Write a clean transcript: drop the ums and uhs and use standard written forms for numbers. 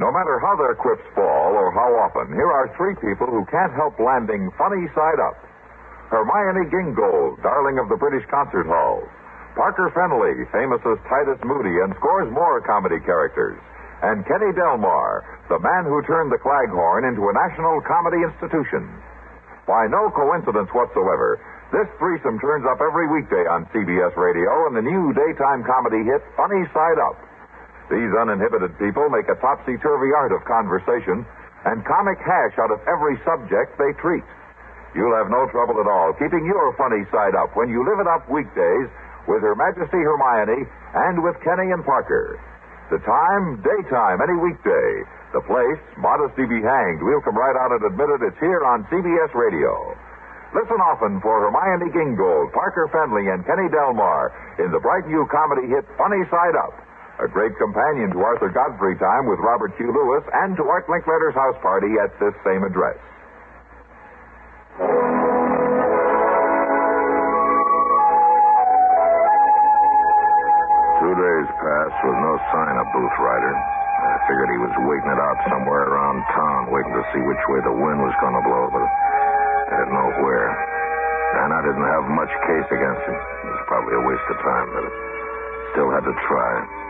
No matter how their quips fall or how often, here are three people who can't help landing funny side up. Hermione Gingold, darling of the British Concert Hall. Parker Fennelly, famous as Titus Moody and scores more comedy characters. And Kenny Delmar, the man who turned the Claghorn into a national comedy institution. By no coincidence whatsoever, this threesome turns up every weekday on CBS Radio in the new daytime comedy hit, Funny Side Up. These uninhibited people make a topsy-turvy art of conversation and comic hash out of every subject they treat. You'll have no trouble at all keeping your funny side up when you live it up weekdays with Her Majesty Hermione and with Kenny and Parker. The time, daytime, any weekday. The place, modesty be hanged. We'll come right out and admit it. It's here on CBS Radio. Listen often for Hermione Gingold, Parker Fennelly, and Kenny Delmar in the bright new comedy hit Funny Side Up. A great companion to Arthur Godfrey Time with Robert Q. Lewis and to Art Linkletter's house party at this same address. 2 days passed with no sign of Booth Ryder. I figured he was waiting it out somewhere around town, waiting to see which way the wind was going to blow, but I didn't know where. And I didn't have much case against him. It was probably a waste of time, but still had to try.